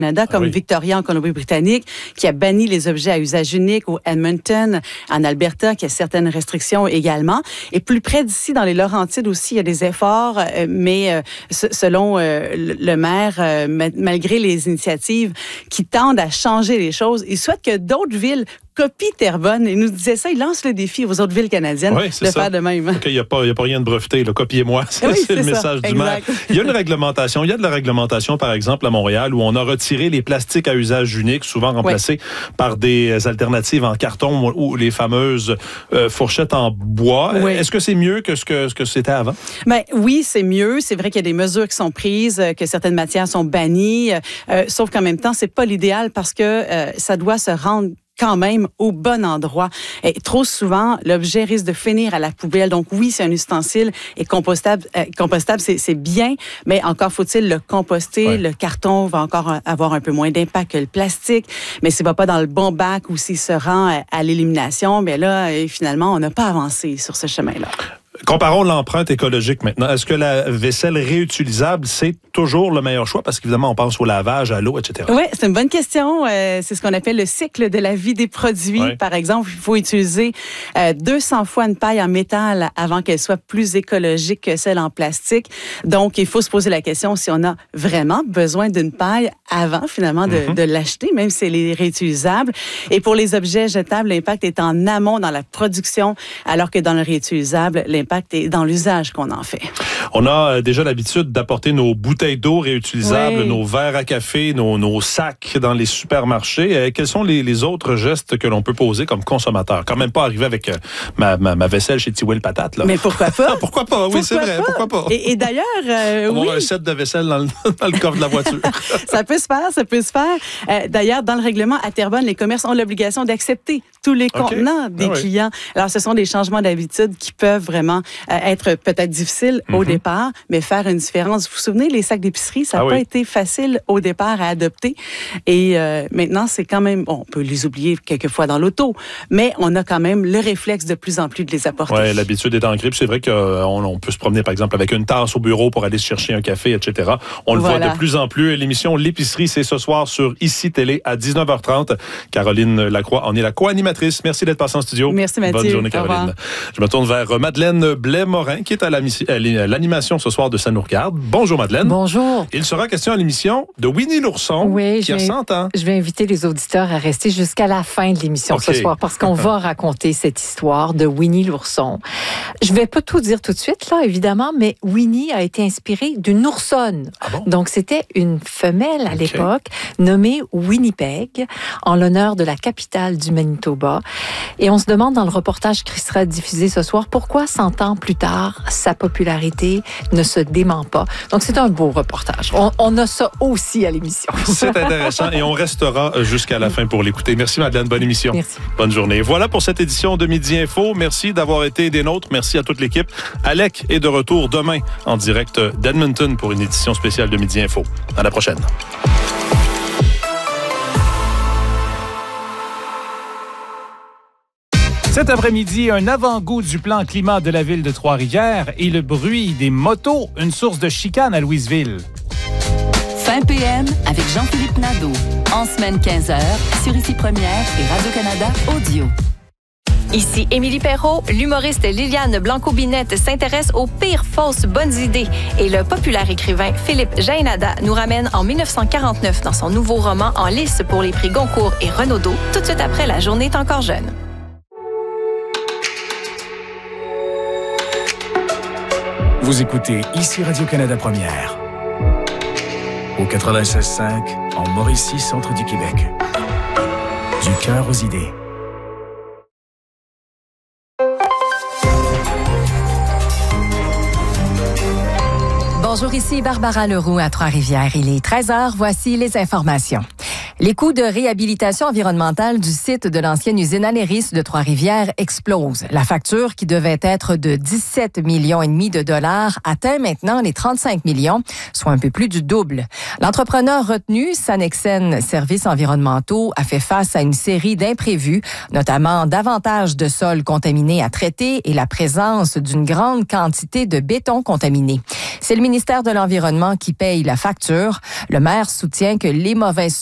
Canada, comme Victoria en Colombie-Britannique, qui a banni les objets à usage unique, ou Edmonton en Alberta, qui a certaines restrictions également. Et plus près d'ici, dans les Laurentides aussi, il y a des efforts, mais selon le maire, malgré les initiatives qui tendent à changer les choses, il souhaite que d'autres villes copie Terrebonne. Il nous disait ça, il lance le défi aux autres villes canadiennes de faire de même. Okay, il n'y a pas rien de breveté, là. Copiez-moi. C'est le message du maire. Il y a une réglementation. Il y a de la réglementation, par exemple, à Montréal, où on a retiré les plastiques à usage unique, souvent remplacés par des alternatives en carton ou les fameuses fourchettes en bois. Est-ce que c'est mieux que ce que c'était avant? Ben, oui, c'est mieux. C'est vrai qu'il y a des mesures qui sont prises, que certaines matières sont bannies, sauf qu'en même temps, c'est pas l'idéal parce que ça doit se rendre quand même au bon endroit. Et trop souvent, l'objet risque de finir à la poubelle. Donc oui, c'est un ustensile et compostable, c'est bien, mais encore faut-il le composter. Le carton va encore avoir un peu moins d'impact que le plastique, mais s'il va pas dans le bon bac ou s'il se rend à l'élimination, bien là, finalement, on n'a pas avancé sur ce chemin-là. Comparons l'empreinte écologique maintenant. Est-ce que la vaisselle réutilisable, c'est toujours le meilleur choix? Parce qu'évidemment, on pense au lavage, à l'eau, etc. Oui, c'est une bonne question. C'est ce qu'on appelle le cycle de la vie des produits. Par exemple, il faut utiliser 200 fois une paille en métal avant qu'elle soit plus écologique que celle en plastique. Donc, il faut se poser la question si on a vraiment besoin d'une paille avant, finalement, de l'acheter, même si elle est réutilisable. Et pour les objets jetables, l'impact est en amont dans la production, alors que dans le réutilisable, l'impact est dans l'usage qu'on en fait. On a déjà l'habitude d'apporter nos bouteilles d'eau réutilisables, nos verres à café, nos sacs dans les supermarchés. Quels sont les autres gestes que l'on peut poser comme consommateur? Quand même pas arriver avec ma vaisselle chez Tiwell Patate, là. Mais pourquoi pas? Pourquoi pas? Oui, c'est vrai. Pourquoi pas? Et d'ailleurs, avoir un set de vaisselle dans le coffre de la voiture. Ça peut se faire. D'ailleurs, dans le règlement à Terrebonne, les commerces ont l'obligation d'accepter tous les contenants des clients. Alors, ce sont des changements d'habitude qui peuvent vraiment être peut-être difficiles au départ, mais faire une différence. Vous vous souvenez, les sacs d'épicerie, ça n'a pas été facile au départ à adopter. Et maintenant, c'est quand même... Bon, on peut les oublier quelquefois dans l'auto, mais on a quand même le réflexe de plus en plus de les apporter. Oui, l'habitude est ancrée. C'est vrai qu'on peut se promener, par exemple, avec une tasse au bureau pour aller se chercher un café, etc. On le voit de plus en plus. L'émission L'épicerie, c'est ce soir sur ICI Télé à 19h30. Caroline Lacroix en est la co-animatrice. Merci d'être passée en studio. Merci Mathieu. Bonne journée, Caroline. Je me tourne vers Madeleine Blais-Morin, qui est à l'animation ce soir de Ça nous regarde. Bonjour Madeleine. Bonjour. Il sera question à l'émission de Winnie l'ourson, qui a 100 ans. Je vais inviter les auditeurs à rester jusqu'à la fin de l'émission ce soir, parce qu'on va raconter cette histoire de Winnie l'ourson. Je vais pas tout dire tout de suite, là, évidemment, mais Winnie a été inspirée d'une oursonne. Ah bon? Donc, c'était une femelle à l'époque, nommée Winnipeg, en l'honneur de la capitale du Manitoba. Et on se demande dans le reportage qui sera diffusé ce soir, pourquoi 100 ans plus tard, sa popularité ne se dément pas. Donc, c'est un beau reportage. On a ça aussi à l'émission. C'est intéressant et on restera jusqu'à la fin pour l'écouter. Merci Madeleine, bonne émission. Merci. Bonne journée. Voilà pour cette édition de Midi Info. Merci d'avoir été des nôtres. Merci à toute l'équipe. Alec est de retour demain en direct d'Edmonton pour une édition spéciale de Midi Info. À la prochaine. Cet après-midi, un avant-goût du plan climat de la ville de Trois-Rivières et le bruit des motos, une source de chicane à Louisville. Fin PM avec Jean-Philippe Nadeau. En semaine 15h sur ICI Première et Radio-Canada Audio. Ici Émilie Perrault, l'humoriste Liliane Blanco-Binette s'intéresse aux pires fausses bonnes idées et le populaire écrivain Philippe Jaénada nous ramène en 1949 dans son nouveau roman En lice pour les prix Goncourt et Renaudot, tout de suite après La journée est encore jeune. Vous écoutez ici Radio-Canada Première. Au 96.5, en Mauricie, centre du Québec. Du cœur aux idées. Bonjour, ici Barbara Leroux à Trois-Rivières. Il est 13h, voici les informations. Les coûts de réhabilitation environnementale du site de l'ancienne usine Aléris de Trois-Rivières explosent. La facture, qui devait être de 17,5 millions de dollars, atteint maintenant les 35 millions, soit un peu plus du double. L'entrepreneur retenu, Sanexen Services environnementaux, a fait face à une série d'imprévus, notamment davantage de sols contaminés à traiter et la présence d'une grande quantité de béton contaminé. C'est le ministère de l'Environnement qui paye la facture. Le maire soutient que les mauvaises